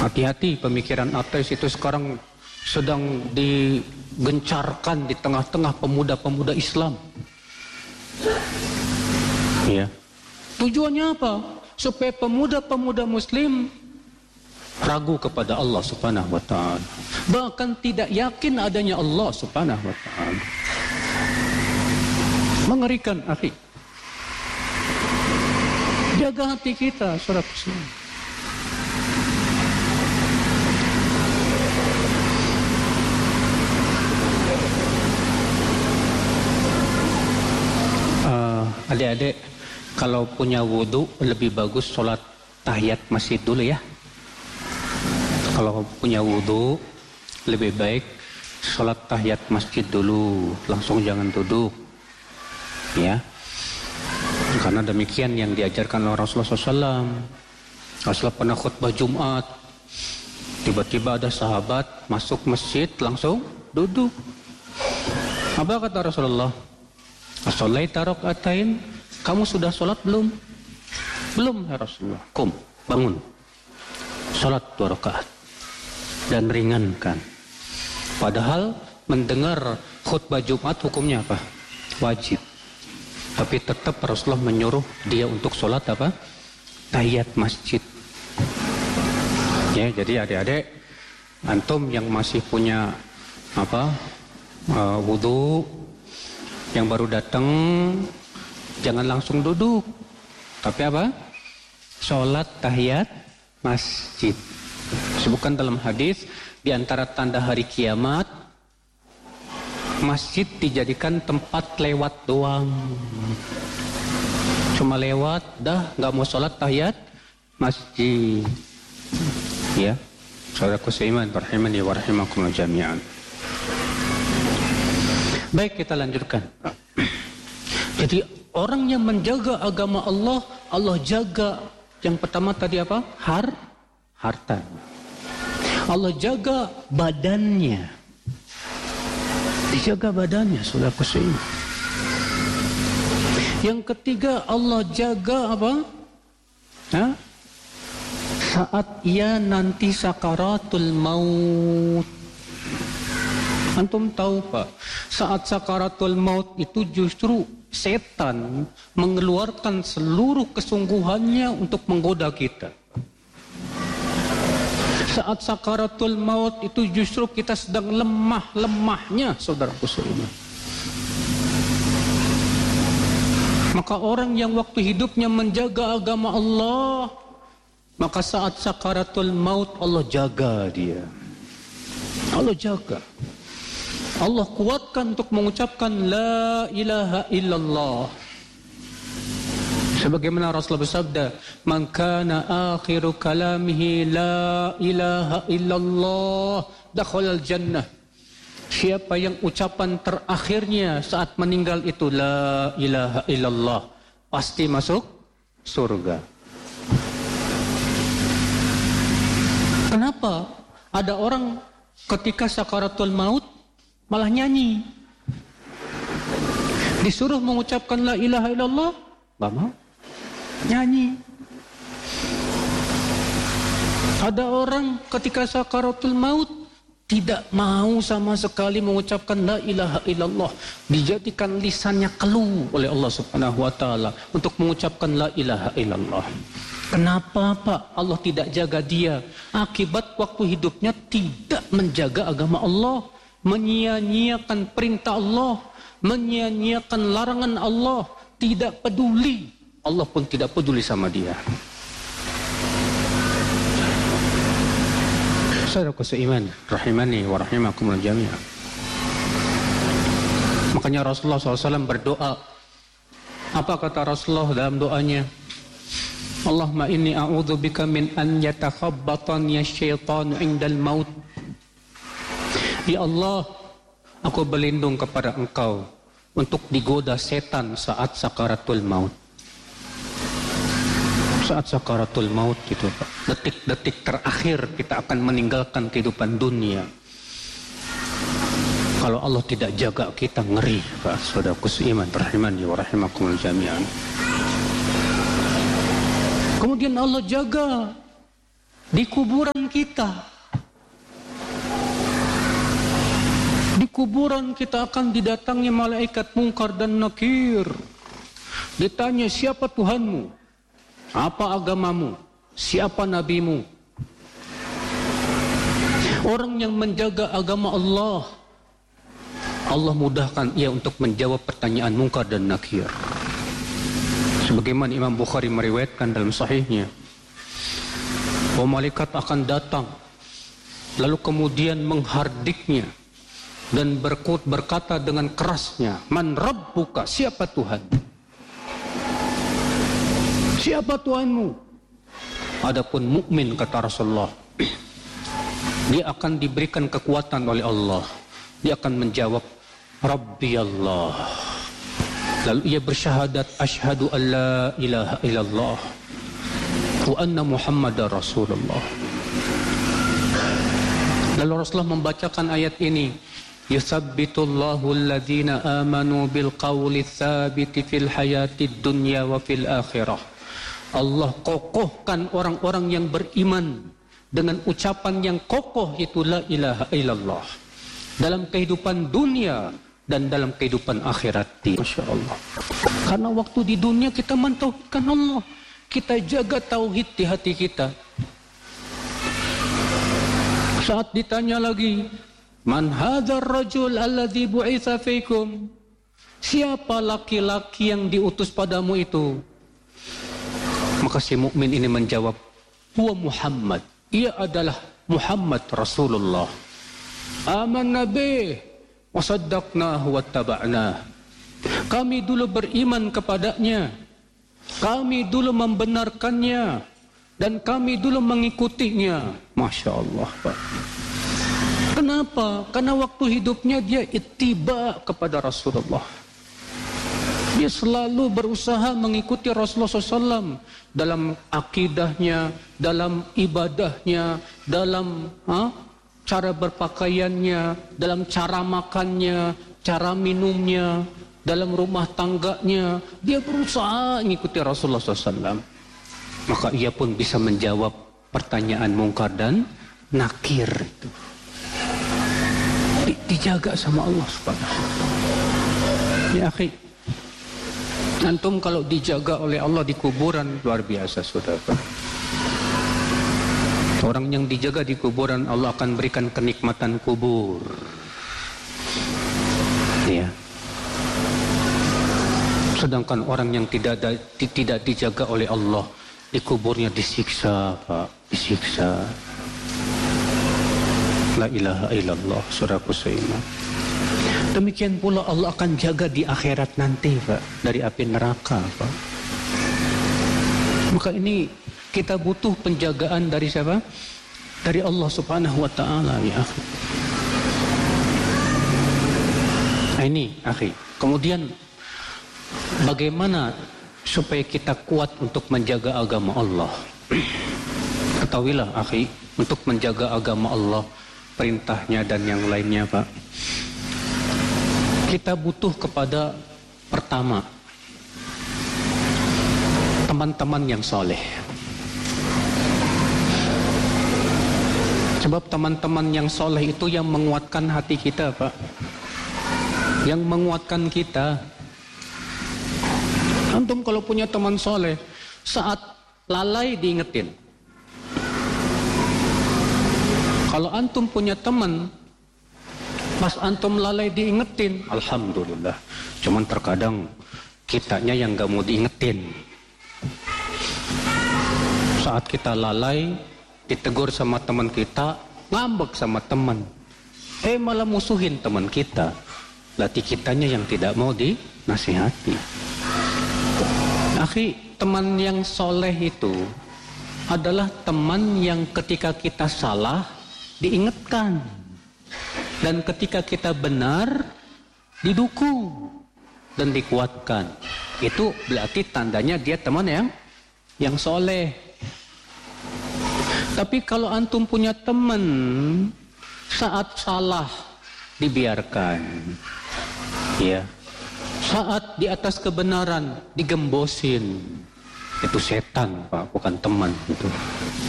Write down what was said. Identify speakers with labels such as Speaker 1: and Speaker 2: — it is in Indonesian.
Speaker 1: Hati-hati, pemikiran ateis itu sekarang sedang digencarkan di tengah-tengah pemuda-pemuda Islam. Ya. Tujuannya apa? Supaya pemuda-pemuda Muslim ragu kepada Allah Subhanahu wa taala. Bahkan tidak yakin adanya Allah Subhanahu wa taala. Mengerikan, akhi. Jaga hati kita, saudara Muslim. Adik-adik, kalau punya wudu lebih bagus sholat tahiyat masjid dulu ya. Kalau punya wudu lebih baik sholat tahiyat masjid dulu, langsung jangan duduk, ya. Karena demikian yang diajarkan oleh Rasulullah SAW. Rasulullah pernah khutbah Jumat, tiba-tiba ada sahabat masuk masjid langsung duduk. Apa kata Rasulullah? As-sholaita raka'atain? Kamu sudah sholat belum? Belum ya Rasulullah. Kum, bangun. Sholat 2 rakaat. Dan ringankan. Padahal mendengar khutbah Jumat hukumnya apa? Wajib. Tapi tetap Rasulullah menyuruh dia untuk sholat apa? Tahiyat masjid. Ya, jadi adik-adik, antum yang masih punya apa? Wudu, yang baru datang, jangan langsung duduk. Tapi apa? Sholat tahiyat masjid. Disebutkan dalam hadis, di antara tanda hari kiamat, masjid dijadikan tempat lewat doang. Cuma lewat, dah nggak mau sholat tahiyat masjid. Ya, saudaraku seiman, rahimani wa rahimakumullah jami'an. Baik, kita lanjutkan. Jadi orang yang menjaga agama Allah, Allah jaga. Yang pertama tadi apa? Harta. Allah jaga badannya. Dijaga badannya, saudaraku seiman. Yang ketiga, Allah jaga apa? Saat ia nanti sakaratul maut. Antum tahu Pak, saat sakaratul maut itu justru setan mengeluarkan seluruh kesungguhannya untuk menggoda kita. Saat sakaratul maut itu justru kita sedang lemah-lemahnya, saudaraku seiman. Maka orang yang waktu hidupnya menjaga agama Allah, maka saat sakaratul maut Allah jaga dia. Allah jaga. Allah kuatkan untuk mengucapkan la ilaha illallah. Sebagaimana Rasulullah bersabda, "Man kana akhiru kalamihi la ilaha illallah, dakhalal jannah." Siapa yang ucapan terakhirnya saat meninggal itu la ilaha illallah, pasti masuk surga. Kenapa? Ada orang ketika sakaratul maut malah nyanyi. Disuruh mengucapkan la ilaha illallah, gak mau. Nyanyi. Ada orang ketika sakaratul maut tidak mau sama sekali mengucapkan la ilaha illallah. Dijadikan lisannya keluh oleh Allah Subhanahu wa taala untuk mengucapkan la ilaha illallah. Kenapa Pak Allah tidak jaga dia? Akibat waktu hidupnya tidak menjaga agama Allah, menyia-nyiakan perintah Allah, menyia-nyiakan larangan Allah, tidak peduli. Allah pun tidak peduli sama dia. Saudaraku seiman, rahimani wa rahimakumullah jami'an. Makanya Rasulullah SAW berdoa. Apa kata Rasulullah dalam doanya? Allahumma inni a'udzubika min an yatakhabbatani asyaitanu indal maut. Ya Allah, aku berlindung kepada Engkau untuk digoda setan saat sakaratul maut. Saat sakaratul maut itu, detik-detik terakhir kita akan meninggalkan kehidupan dunia. Kalau Allah tidak jaga kita, ngeri Pak, saudaraku seiman, rahimani wa rahimakumullah jami'an. Kemudian Allah jaga Di kuburan kita. Di kuburan kita akan didatangi malaikat Munkar dan Nakir. Ditanya, siapa Tuhanmu? Apa agamamu? Siapa nabimu? Orang yang menjaga agama Allah, Allah mudahkan ia untuk menjawab pertanyaan Munkar dan Nakir. Sebagaimana Imam Bukhari meriwayatkan dalam sahihnya, bahwa malaikat akan datang lalu kemudian menghardiknya dan berkata dengan kerasnya, Man Rabbuka, siapa Tuhan? Siapa Tuhanmu? Adapun mukmin, kata Rasulullah, dia akan diberikan kekuatan oleh Allah. Dia akan menjawab, Rabbi Allah. Lalu ia bersyahadat, Asyhadu an la ilaha illallah wa anna Muhammadar Rasulullah. Lalu Rasulullah membacakan ayat ini, Yuthabbitullahu alladhina amanu bil qawli tsabiti fil hayatid dunya wa fil akhirah. Allah kokohkan orang-orang yang beriman dengan ucapan yang kokoh, itu la ilaha illallah, dalam kehidupan dunia dan dalam kehidupan akhirat. Masya Allah. Karena waktu di dunia kita mentauhidkan Allah, kita jaga tauhid di hati kita. Saat ditanya lagi, Man hadzal rajul alladzi bu'itsa fikum? Siapa laki-laki yang diutus padamu itu? Maka si mukmin ini menjawab, Huwa Muhammad. Ia adalah Muhammad Rasulullah. Amanna bih wa saddaqnahu wattaba'nah. Kami dulu beriman kepadanya, kami dulu membenarkannya, dan kami dulu mengikutinya. Masya Allah, Pak. Kenapa? Karena waktu hidupnya dia ittiba kepada Rasulullah. Dia selalu berusaha mengikuti Rasulullah SAW dalam akidahnya, dalam ibadahnya, dalam cara berpakaiannya, dalam cara makannya, cara minumnya, dalam rumah tangganya. Dia berusaha mengikuti Rasulullah SAW. Maka ia pun bisa menjawab pertanyaan Munkar dan Nakir itu. Dijaga sama Allah Subhanahu wa ta'ala. Ya akhi, antum kalau dijaga oleh Allah di kuburan, luar biasa, saudara. Orang yang dijaga di kuburan, Allah akan berikan kenikmatan kubur. Ya. Sedangkan orang yang tidak dijaga oleh Allah, di kuburnya disiksa, Pak, disiksa. La ilaha illallah, saudaraku seiman. Demikian pula Allah akan jaga di akhirat nanti, Pak, dari api neraka, Pak. Maka ini kita butuh penjagaan dari siapa? Dari Allah Subhanahu wa ta'ala, ya akhi. Nah, ini, akhi. Kemudian bagaimana supaya kita kuat untuk menjaga agama Allah? Ketahuilah, akhi, untuk menjaga agama Allah, perintahnya dan yang lainnya, Pak, kita butuh kepada, pertama, teman-teman yang soleh. Sebab teman-teman yang soleh itu yang menguatkan hati kita, Pak, yang menguatkan kita. Antum kalau punya teman soleh, saat lalai diingetin. Kalau antum punya teman, pas antum lalai diingetin, alhamdulillah. Cuman terkadang kitanya yang gak mau diingetin. Saat kita lalai, ditegur sama teman kita, ngambek sama teman, malah musuhin teman kita. Berarti kitanya yang tidak mau dinasihati. Akhi, teman yang soleh itu adalah teman yang ketika kita salah diingatkan, dan ketika kita benar didukung dan dikuatkan. Itu berarti tandanya dia teman yang soleh. Tapi kalau antum punya teman saat salah dibiarkan, ya, saat di atas kebenaran digembosin, itu setan, Pak, bukan teman itu.